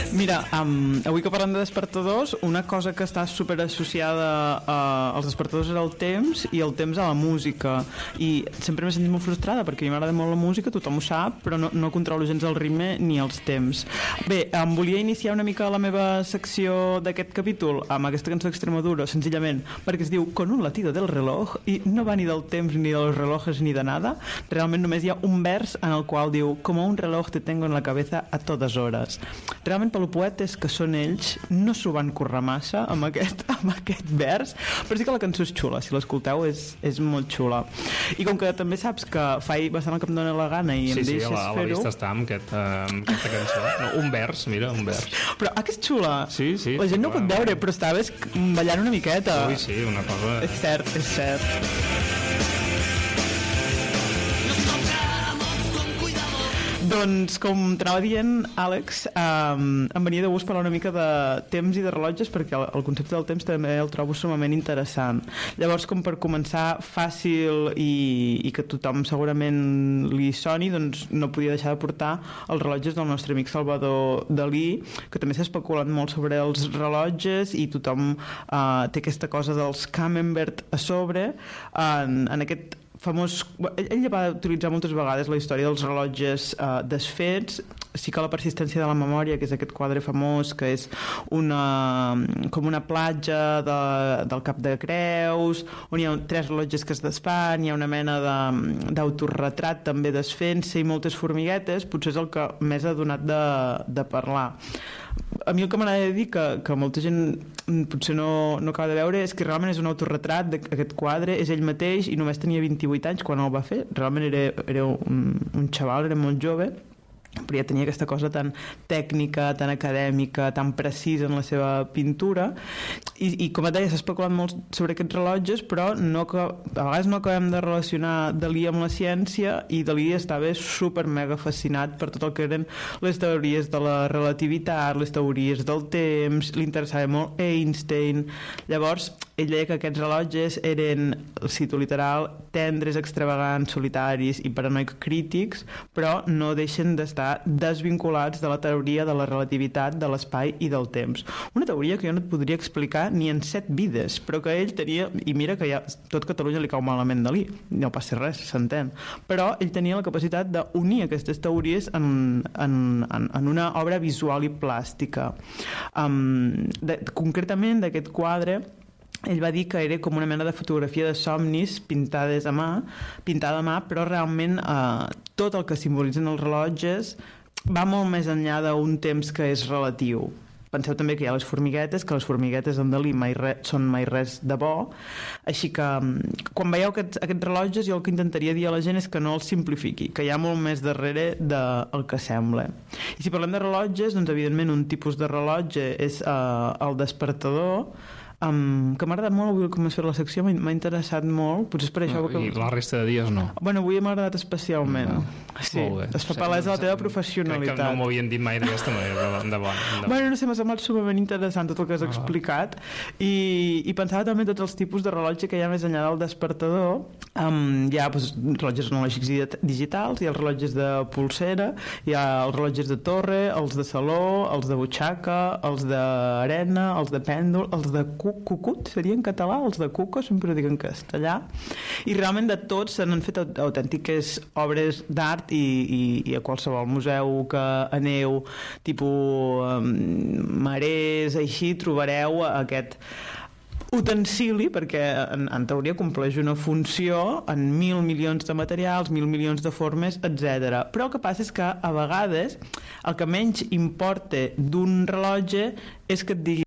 Mira, avui que parlem de despertadors, una cosa que està super associada als despertadors era el temps, i el temps a la música, i sempre m'he sentit molt frustrada perquè a mi m'agrada molt la música, tothom ho sap, però no controlo gens el ritme ni els temps. Bé, volia iniciar una mica la meva secció d'aquest capítol amb aquesta cançó d'Extremadura, senzillament perquè es diu Con un latido del reloj, i no va ni del temps ni dels relojes ni de nada. Realment només hi ha un vers en el qual diu como un reloj te tengo en la cabeza a todas horas. Realment pel poetes que són ells no s'ho van currar massa amb aquest vers, però sí que la cançó és xula, si l'escolteu és molt xula. I com que també saps que faig bastant el que em dóna la gana i em deixes fer-ho... Sí, a la vista està amb aquesta cançó. No, un vers, mira, un vers. Però que és xula. Sí. La gent no ho pot veure, però estaves ballant una miqueta. Ui, sí, una cosa... És cert. Doncs, com t'anava dient, Àlex, em venia de gust parlar una mica de temps i de rellotges, perquè el concepte del temps també el trobo sumament interessant. Llavors, com per començar fàcil i que tothom segurament li soni, doncs no podia deixar de portar els rellotges del nostre amic Salvador Dalí, que també s'ha especulat molt sobre els rellotges, i tothom té aquesta cosa dels Camembert a sobre, en aquest famós... Ell va utilitzar moltes vegades la història dels rellotges desfets. Sí que la persistència de la memòria, que és aquest quadre famós, que és com una platja del Cap de Creus, on hi ha 3 rellotges que es desfan, hi ha una mena d'autorretrat també desfent-se i moltes formiguetes, potser és el que més ha donat de parlar. A mi el que m'agrada dir, que molta gent potser no acaba de veure, és que realment és un autorretrat d'aquest quadre, és ell mateix, i només tenia 28 anys quan el va fer. Realment era un xaval, era molt jove, però ja tenia aquesta cosa tan tècnica, tan acadèmica, tan precisa en la seva pintura, i com et deia, s'ha especulat molt sobre aquests rellotges, però a vegades no acabem de relacionar Dalí amb la ciència, i Dalí estava super mega fascinat per tot el que eren les teories de la relativitat, les teories del temps, li interessava molt Einstein. Llavors ell deia que aquests rellotges eren, cito literal, tendres, extravagants, solitaris i paranoics crítics, però no deixen d'estar desvinculats de la teoria de la relativitat de l'espai i del temps. Una teoria que jo no et podria explicar ni en 7 vides, però que ell tenia, i mira que ja tot Catalunya li cau malament Dalí, no passa res, s'entén, però ell tenia la capacitat d'unir aquestes teories en una obra visual i plàstica. Concretament d'aquest quadre, ell va dir que era com una mena de fotografia de somnis pintada a mà, però realment tot el que simbolitzen els rellotges va molt més enllà d'un temps que és relatiu. Penseu també que hi ha les formiguetes, que les formiguetes en Dalí són mai res de bo, així que quan veieu aquests rellotges, jo el que intentaria dir a la gent és que no els simplifiqui, que hi ha molt més darrere del que sembla. I si parlem de rellotges, doncs evidentment un tipus de rellotge és el despertador, que m'ha agradat molt avui com has fet la secció, m'ha interessat molt, potser és per això que... I la resta de dies no? Bueno, avui m'ha agradat especialment. Sí, es fa palesa la teva professionalitat. Crec que no m'ho havien dit mai d'aquesta manera, però endavant. Bueno, no sé, m'ha semblat sumament interessant tot el que has explicat, i pensava també tots els tipus de rellotge que hi ha més enllà del despertador. Hi ha rellotges analògics digitals, hi ha els rellotges de pulsera, hi ha els rellotges de torre, els de saló, els de butxaca, els d'arena, els de pèndol, els de cucut, seria en català, els de cuco, sempre ho dic en castellà, i realment de tots se n'han fet autèntiques obres d'art, i a qualsevol museu que aneu, tipus Marès, així, trobareu aquest utensili, perquè en teoria compleix una funció en 1.000 milions de materials, 1.000 milions de formes, etc. Però el que passa és que a vegades el que menys importa d'un rellotge és que et digui